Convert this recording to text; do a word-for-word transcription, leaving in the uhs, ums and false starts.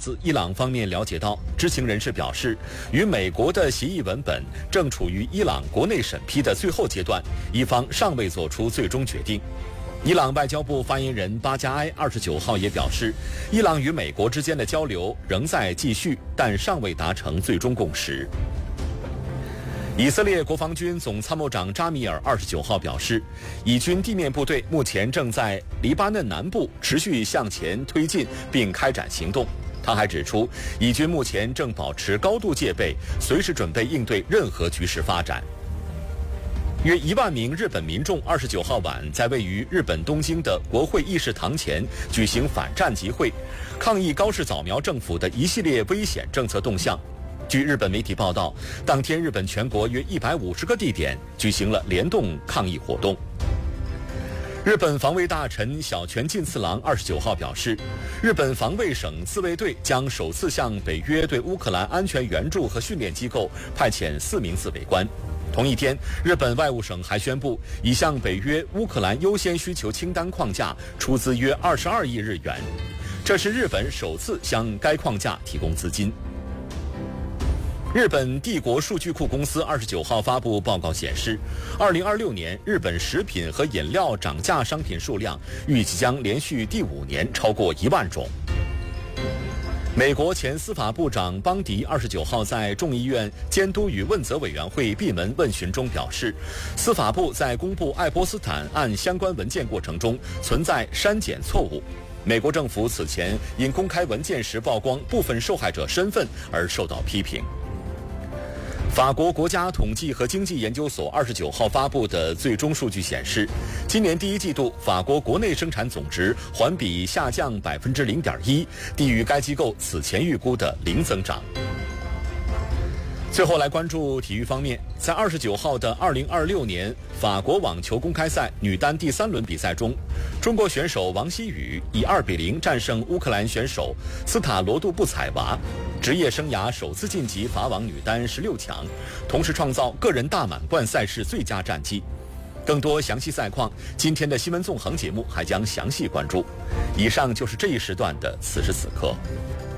自伊朗方面了解到，知情人士表示，与美国的协议文本正处于伊朗国内审批的最后阶段，伊方尚未做出最终决定。伊朗外交部发言人巴加埃二十九号也表示，伊朗与美国之间的交流仍在继续，但尚未达成最终共识。以色列国防军总参谋长扎米尔二十九号表示，以军地面部队目前正在黎巴嫩南部持续向前推进并开展行动。他还指出，以军目前正保持高度戒备，随时准备应对任何局势发展。约一万名日本民众二十九号晚在位于日本东京的国会议事堂前举行反战集会，抗议高市早苗政府的一系列危险政策动向。据日本媒体报道，当天日本全国约一百五十个地点举行了联动抗议活动。日本防卫大臣小泉进次郎二十九号表示，日本防卫省自卫队将首次向北约对乌克兰安全援助和训练机构派遣四名自卫官。同一天，日本外务省还宣布，已向北约乌克兰优先需求清单框架出资约二十二亿日元，这是日本首次向该框架提供资金。日本帝国数据库公司二十九号发布报告显示，二零二六年日本食品和饮料涨价商品数量预计将连续第五年超过一万种。美国前司法部长邦迪二十九号在众议院监督与问责委员会闭门问询中表示，司法部在公布爱泼斯坦案相关文件过程中存在删减错误。美国政府此前因公开文件时曝光部分受害者身份而受到批评。法国国家统计和经济研究所二十九号发布的最终数据显示，今年第一季度法国国内生产总值环比下降百分之零点一，低于该机构此前预估的零增长。最后来关注体育方面，在二十九号的二零二六年法国网球公开赛女单第三轮比赛中，中国选手王希雨以二比零战胜乌克兰选手斯塔罗杜布采娃，职业生涯首次晋级法网女单十六强，同时创造个人大满贯赛事最佳战绩。更多详细赛况，今天的新闻纵横节目还将详细关注。以上就是这一时段的此时此刻。